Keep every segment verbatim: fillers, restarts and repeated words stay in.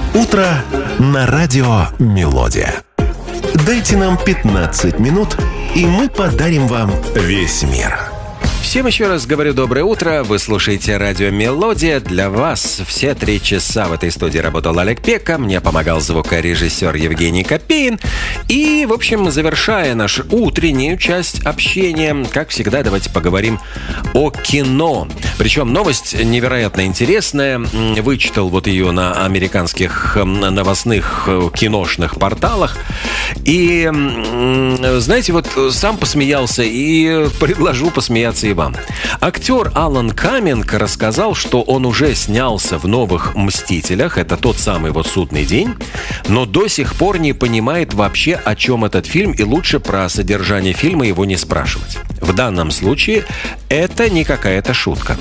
Утро на радио «Мелодия». Дайте нам пятнадцать минут, и мы подарим вам весь мир. Всем еще раз говорю доброе утро. Вы слушаете радио «Мелодия». Для вас все три часа в этой студии работал Олег Пека. Мне помогал звукорежиссер Евгений Копейн. И, в общем, завершая нашу утреннюю часть общения, как всегда, давайте поговорим о кино. Причем новость невероятно интересная. Вычитал вот ее на американских новостных киношных порталах. И, знаете, вот сам посмеялся и предложу посмеяться и вам. Актер Алан Каминг рассказал, что он уже снялся в «Новых Мстителях». Это тот самый вот «Судный день». Но до сих пор не понимает вообще, о чем этот фильм, и лучше про содержание фильма его не спрашивать. В данном случае это не какая-то шутка.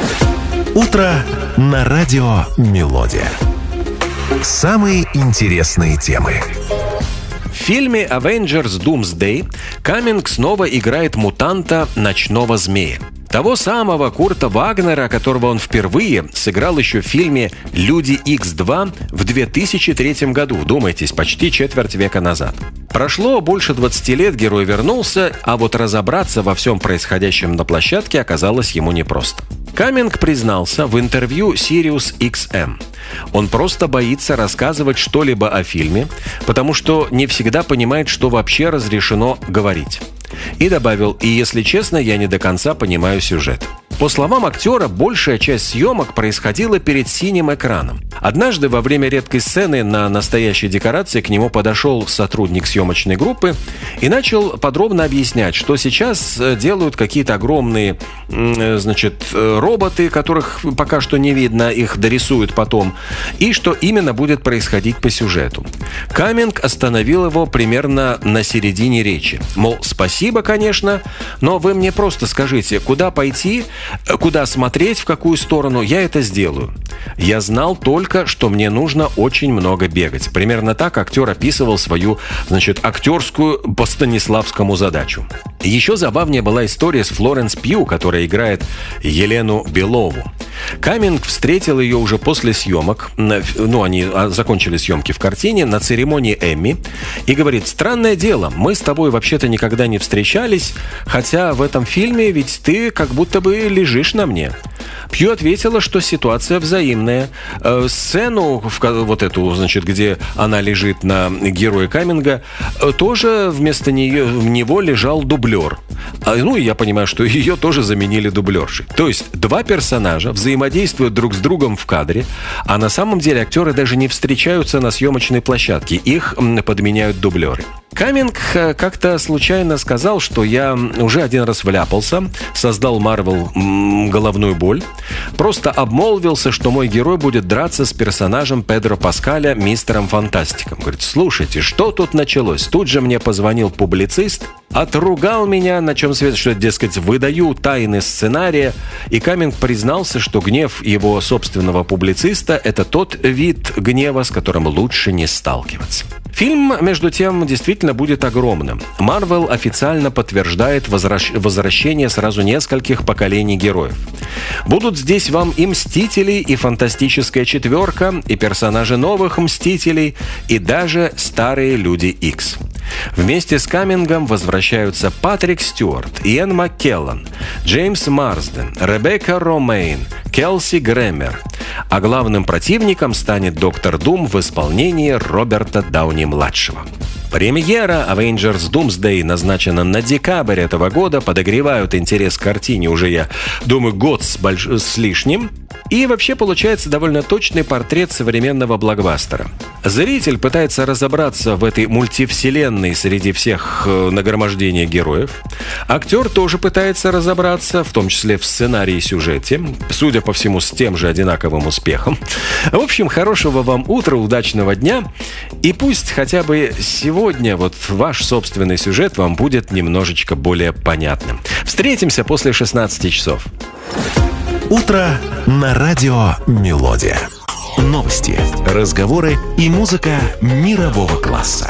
Утро на радио «Мелодия». Самые интересные темы. В фильме «Avengers Doomsday» Каминг снова играет мутанта Ночного Змея. Того самого Курта Вагнера, которого он впервые сыграл еще в фильме «Люди Икс два» в две тысячи третьем году. Вдумайтесь, почти четверть века назад. Прошло больше двадцати лет, герой вернулся, а вот разобраться во всем происходящем на площадке оказалось ему непросто. Каминг признался в интервью Sirius икс эм. Он просто боится рассказывать что-либо о фильме, потому что не всегда понимает, что вообще разрешено говорить. И добавил: «И если честно, я не до конца понимаю сюжет». По словам актера, большая часть съемок происходила перед синим экраном. Однажды во время редкой сцены на настоящей декорации к нему подошел сотрудник съемочной группы и начал подробно объяснять, что сейчас делают какие-то огромные, значит, роботы, которых пока что не видно, их дорисуют потом, и что именно будет происходить по сюжету. Каминг остановил его примерно на середине речи. Мол, спасибо, конечно, но вы мне просто скажите, куда пойти, куда смотреть, в какую сторону, я это сделаю. Я знал только, что мне нужно очень много бегать. Примерно так актер описывал свою, значит, актерскую по Станиславскому задачу. Еще забавнее была история с Флоренс Пью, которая играет Елену Белову. Каминг встретил ее уже после съемок, ну, они закончили съемки в картине, на церемонии Эмми, и говорит: «Странное дело, мы с тобой вообще-то никогда не встречались, хотя в этом фильме ведь ты как будто бы лежишь на мне». Пью ответила, что ситуация взаимная. Э, сцену, в, вот эту, значит, где она лежит на герое Каминга, э, тоже вместо нее, в него лежал дублер. А, ну, и я понимаю, что ее тоже заменили дублершей. То есть два персонажа взаимодействуют друг с другом в кадре, а на самом деле актеры даже не встречаются на съемочной площадке. Их м, подменяют дублеры. Каминг как-то случайно сказал, что я уже один раз вляпался, создал Марвел головную боль, просто обмолвился, что мой герой будет драться с персонажем Педро Паскаля, мистером Фантастиком. Говорит: слушайте, что тут началось? Тут же мне позвонил публицист, отругал меня, на чем свет, что, дескать, выдаю тайны сценария, и Каминг признался, что гнев его собственного публициста – это тот вид гнева, с которым лучше не сталкиваться. Фильм, между тем, действительно будет огромным. Marvel официально подтверждает возвращ... возвращение сразу нескольких поколений героев. Будут здесь вам и Мстители, и Фантастическая четверка, и персонажи новых Мстителей, и даже старые Люди Икс. Вместе с Камингом возвращаются Патрик Стюарт, Иэн Маккеллан, Джеймс Марсден, Ребекка Ромейн, Келси Грэмер. А главным противником станет Доктор Дум в исполнении Роберта Дауни-младшего. Премьера Avengers Doomsday назначена на декабрь этого года. Подогревают интерес к картине уже, я думаю, год с, больш... с лишним. И вообще получается довольно точный портрет современного блокбастера. Зритель пытается разобраться в этой мультивселенной среди всех э, нагромождения героев. Актер тоже пытается разобраться, в том числе в сценарии и сюжете. Судя по всему, с тем же одинаковым успехом. В общем, хорошего вам утра, удачного дня. И пусть хотя бы сегодня вот ваш собственный сюжет вам будет немножечко более понятным. Встретимся после шестнадцати часов. Утро на радио «Мелодия». Новости, разговоры и музыка мирового класса.